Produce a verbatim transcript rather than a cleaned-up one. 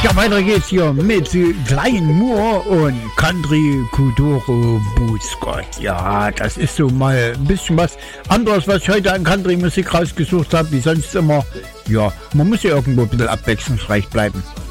Ja, weiter geht's hier mit Klein Moore und Country Kuduro Bußgott. Ja, das ist so mal ein bisschen was anderes, was ich heute an Country Musik rausgesucht habe, wie sonst immer. Ja, man muss ja irgendwo ein bisschen abwechslungsreich bleiben.